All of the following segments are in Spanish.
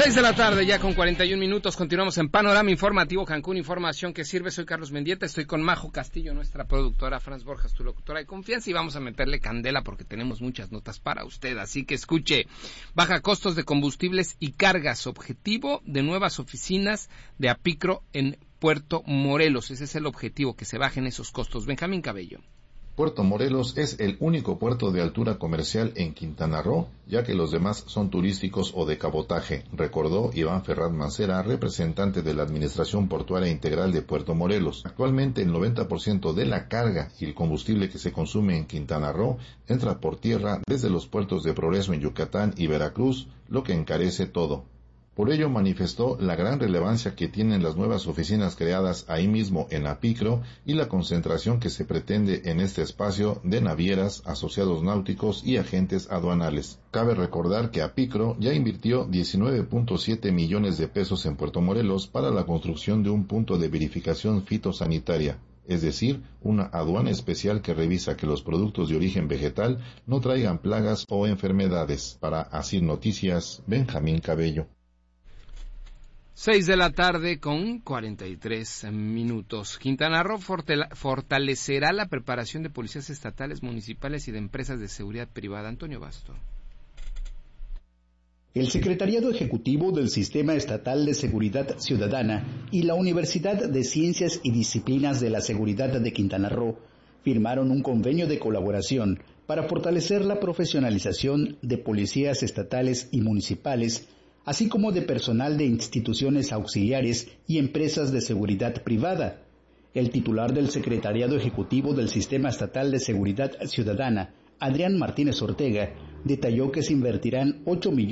6 de la tarde, ya con 41 minutos, continuamos en Panorama Informativo Cancún, información que sirve. Soy Carlos Mendieta, estoy con Majo Castillo, nuestra productora, Franz Borjas, tu locutora de confianza, y vamos a meterle candela porque tenemos muchas notas para usted, así que escuche. Baja costos de combustibles y cargas, objetivo de nuevas oficinas de Apicro en Puerto Morelos. Ese es el objetivo, que se bajen esos costos. Benjamín Cabello. Puerto Morelos es el único puerto de altura comercial en Quintana Roo, ya que los demás son turísticos o de cabotaje, recordó Iván Ferraz Mancera, representante de la Administración Portuaria Integral de Puerto Morelos. Actualmente el 90% de la carga y el combustible que se consume en Quintana Roo entra por tierra desde los puertos de Progreso en Yucatán y Veracruz, lo que encarece todo. Por ello manifestó la gran relevancia que tienen las nuevas oficinas creadas ahí mismo en Apicro y la concentración que se pretende en este espacio de navieras, asociados náuticos y agentes aduanales. Cabe recordar que Apicro ya invirtió 19.7 millones de pesos en Puerto Morelos para la construcción de un punto de verificación fitosanitaria, es decir, una aduana especial que revisa que los productos de origen vegetal no traigan plagas o enfermedades. Para Asir Noticias, Benjamín Cabello. 6 de la tarde con 43 minutos. Quintana Roo fortalecerá la preparación de policías estatales, municipales y de empresas de seguridad privada. Antonio Basto. El Secretariado Ejecutivo del Sistema Estatal de Seguridad Ciudadana y la Universidad de Ciencias y Disciplinas de la Seguridad de Quintana Roo firmaron un convenio de colaboración para fortalecer la profesionalización de policías estatales y municipales, así como de personal de instituciones auxiliares y empresas de seguridad privada. El titular del Secretariado Ejecutivo del Sistema Estatal de Seguridad Ciudadana, Adrián Martínez Ortega, detalló que se invertirán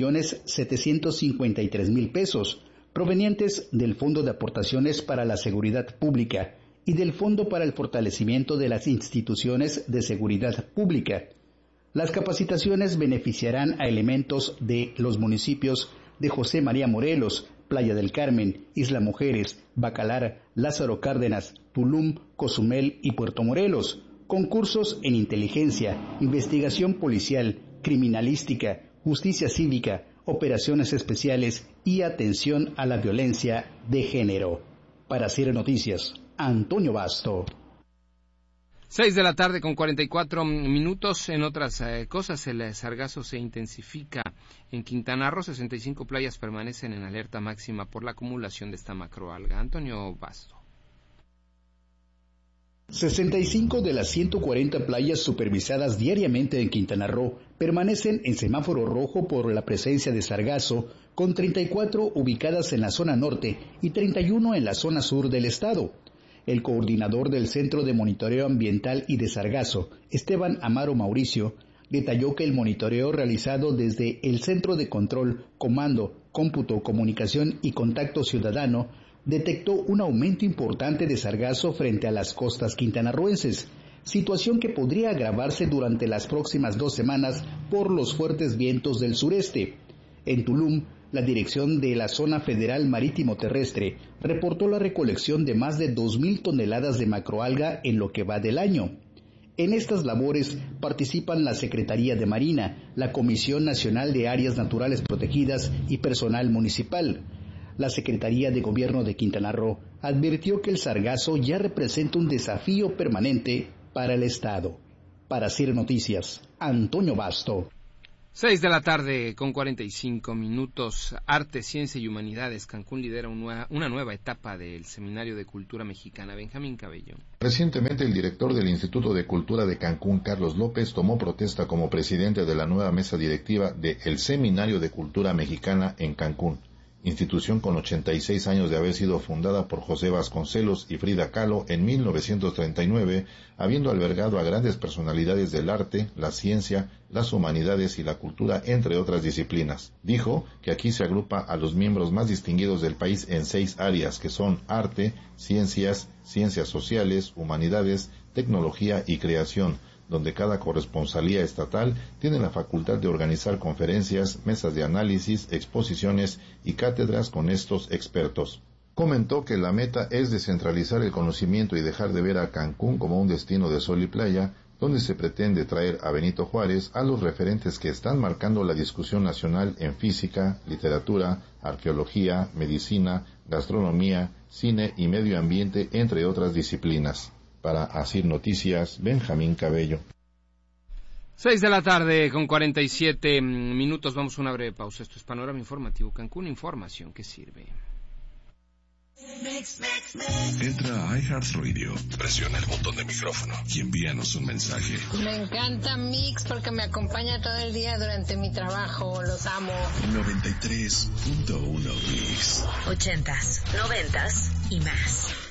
8.753.000 pesos, provenientes del Fondo de Aportaciones para la Seguridad Pública y del Fondo para el Fortalecimiento de las Instituciones de Seguridad Pública. Las capacitaciones beneficiarán a elementos de los municipios de José María Morelos, Playa del Carmen, Isla Mujeres, Bacalar, Lázaro Cárdenas, Tulum, Cozumel y Puerto Morelos, con cursos en inteligencia, investigación policial, criminalística, justicia cívica, operaciones especiales y atención a la violencia de género. Para CIR Noticias, Antonio Basto. 6 de la tarde con 44 minutos. En otras cosas, el sargazo se intensifica en Quintana Roo. 65 playas permanecen en alerta máxima por la acumulación de esta macroalga. Antonio Basto. 65 de las 140 playas supervisadas diariamente en Quintana Roo permanecen en semáforo rojo por la presencia de sargazo, con 34 ubicadas en la zona norte y 31 en la zona sur del estado. El coordinador del Centro de Monitoreo Ambiental y de Sargazo, Esteban Amaro Mauricio, detalló que el monitoreo realizado desde el Centro de Control, Comando, Cómputo, Comunicación y Contacto Ciudadano detectó un aumento importante de sargazo frente a las costas quintanarroenses, situación que podría agravarse durante las próximas 2 semanas por los fuertes vientos del sureste. En Tulum, la Dirección de la Zona Federal Marítimo Terrestre reportó la recolección de más de 2.000 toneladas de macroalga en lo que va del año. En estas labores participan la Secretaría de Marina, la Comisión Nacional de Áreas Naturales Protegidas y personal municipal. La Secretaría de Gobierno de Quintana Roo advirtió que el sargazo ya representa un desafío permanente para el Estado. Para CIR Noticias, Antonio Basto. 6 de la tarde con 45 minutos. Arte, Ciencia y Humanidades. Cancún lidera una nueva etapa del Seminario de Cultura Mexicana. Benjamín Cabello. Recientemente el director del Instituto de Cultura de Cancún, Carlos López, tomó protesta como presidente de la nueva mesa directiva de el Seminario de Cultura Mexicana en Cancún, institución con 86 años de haber sido fundada por José Vasconcelos y Frida Kahlo en 1939, habiendo albergado a grandes personalidades del arte, la ciencia, las humanidades y la cultura, entre otras disciplinas. Dijo que aquí se agrupa a los miembros más distinguidos del país en 6 áreas, que son arte, ciencias, ciencias sociales, humanidades, tecnología y creación, donde cada corresponsalía estatal tiene la facultad de organizar conferencias, mesas de análisis, exposiciones y cátedras con estos expertos. Comentó que la meta es descentralizar el conocimiento y dejar de ver a Cancún como un destino de sol y playa, donde se pretende traer a Benito Juárez a los referentes que están marcando la discusión nacional en física, literatura, arqueología, medicina, gastronomía, cine y medio ambiente, entre otras disciplinas. Para Asir Noticias, Benjamín Cabello. 6 de la tarde con 47 minutos. Vamos a una breve pausa. Esto es Panorama Informativo Cancún. Información que sirve. Entra a iHeartRadio, presiona el botón de micrófono y envíanos un mensaje. Me encanta Mix porque me acompaña todo el día durante mi trabajo. Los amo. 93.1 Mix. 80s, 90s y más.